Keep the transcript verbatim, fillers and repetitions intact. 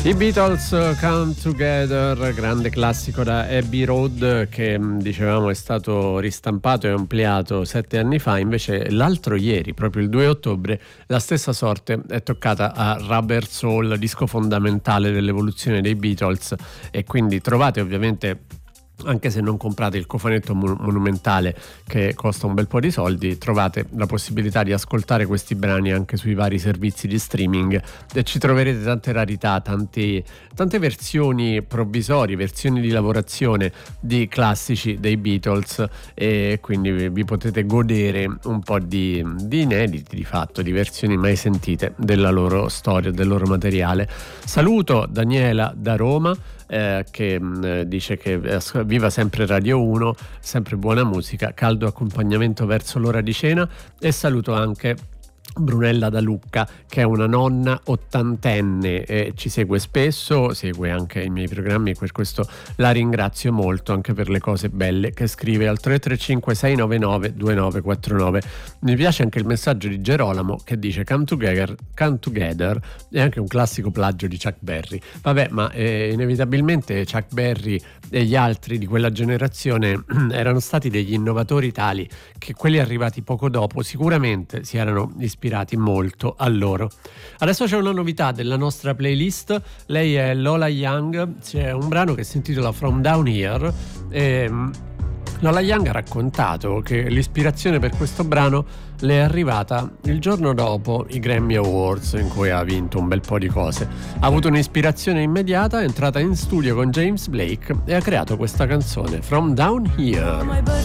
I Beatles, Come Together, grande classico da Abbey Road che dicevamo è stato ristampato e ampliato sette anni fa. Invece l'altro ieri, proprio il due ottobre, la stessa sorte è toccata a Rubber Soul, disco fondamentale dell'evoluzione dei Beatles, e quindi trovate ovviamente, anche se non comprate il cofanetto monumentale che costa un bel po' di soldi, trovate la possibilità di ascoltare questi brani anche sui vari servizi di streaming e ci troverete tante rarità, tanti, tante versioni provvisorie, versioni di lavorazione di classici dei Beatles, e quindi vi potete godere un po' di, di inediti, di fatto, di versioni mai sentite della loro storia, del loro materiale. Saluto Daniela da Roma, Eh, che mh, dice che eh, viva sempre Radio uno, sempre buona musica, caldo accompagnamento verso l'ora di cena, e saluto anche Brunella da Lucca, che è una nonna ottantenne e ci segue spesso, segue anche i miei programmi, per questo la ringrazio molto, anche per le cose belle che scrive al tre tre cinque sei nove nove due nove quattro nove. Mi piace anche il messaggio di Gerolamo che dice Come Together, Come Together è anche un classico plagio di Chuck Berry. Vabbè, ma eh, inevitabilmente Chuck Berry e gli altri di quella generazione erano stati degli innovatori tali che quelli arrivati poco dopo sicuramente si erano ispirati molto a loro. Adesso c'è una novità della nostra playlist. Lei è Lola Young, c'è un brano che si intitola From Down Here e Lola Young ha raccontato che l'ispirazione per questo brano le è arrivata il giorno dopo i Grammy Awards, in cui ha vinto un bel po' di cose. Ha avuto un'ispirazione immediata, è entrata in studio con James Blake e ha creato questa canzone From Down Here.